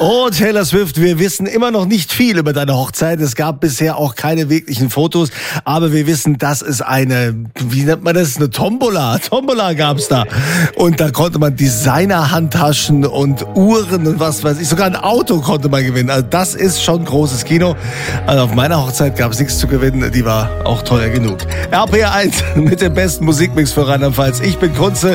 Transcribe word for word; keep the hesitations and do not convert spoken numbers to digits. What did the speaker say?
Oh, Taylor Swift, wir wissen immer noch nicht viel über deine Hochzeit. Es gab bisher auch keine wirklichen Fotos, aber wir wissen, dass es eine, wie nennt man das, eine Tombola. Tombola gab's da. Und da konnte man Designer-Handtaschen und Uhren und was weiß ich, sogar ein Auto konnte man gewinnen. Also das ist schon großes Kino. Also auf meiner Hochzeit gab es nichts zu gewinnen, die war auch teuer genug. R P R eins mit dem besten Musikmix für Rheinland-Pfalz. Ich bin Kunze.